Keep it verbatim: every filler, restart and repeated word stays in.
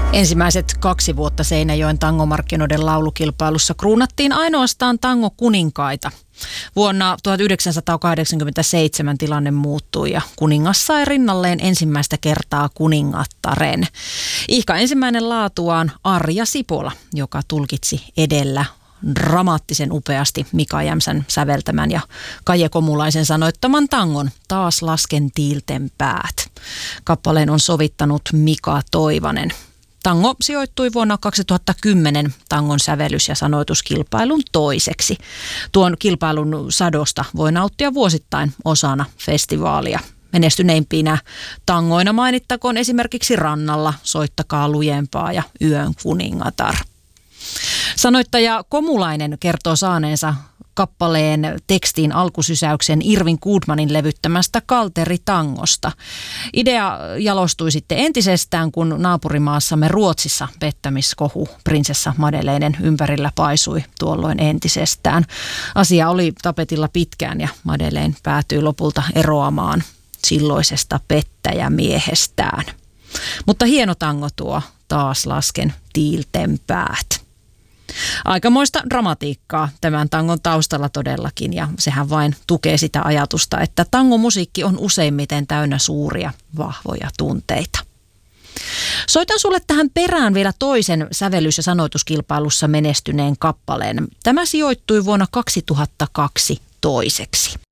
Ensimmäiset kaksi vuotta Seinäjoen tangomarkkinoiden laulukilpailussa kruunattiin ainoastaan tangokuninkaita. Vuonna tuhatyhdeksänsataakahdeksankymmentäseitsemän tilanne muuttui ja kuningas sai rinnalleen ensimmäistä kertaa kuningattaren. Ihka ensimmäinen laatuaan Arja Sipola, joka tulkitsi edellä dramaattisen upeasti Mika Jämsän säveltämän ja Kaje Komulaisen sanoittaman tangon Taas lasken tiilten päät. Kappaleen on sovittanut Mika Toivanen. Tango sijoittui vuonna kaksituhattakymmenen tangon sävellys- ja sanoituskilpailun toiseksi. Tuon kilpailun sadosta voi nauttia vuosittain osana festivaalia. Menestyneimpinä tangoina mainittakoon esimerkiksi Rannalla, Soittakaa lujempaa ja Yön kuningatar. Sanoittaja Komulainen kertoo saaneensa kappaleen tekstiin alkusysäyksen Irvin Goodmanin levyttämästä Kalteritangosta. Idea jalostui sitten entisestään, kun naapurimaassamme Ruotsissa pettämiskohu prinsessa Madeleinen ympärillä paisui tuolloin entisestään. Asia oli tapetilla pitkään ja Madeleine päätyi lopulta eroamaan silloisesta pettäjämiehestään. Mutta hieno tango tuo Taas lasken tiilten päät. Aikamoista dramatiikkaa tämän tangon taustalla todellakin, ja sehän vain tukee sitä ajatusta, että tangomusiikki on useimmiten täynnä suuria, vahvoja tunteita. Soitan sulle tähän perään vielä toisen sävellys- ja sanoituskilpailussa menestyneen kappaleen. Tämä sijoittui vuonna kaksituhattakaksi toiseksi.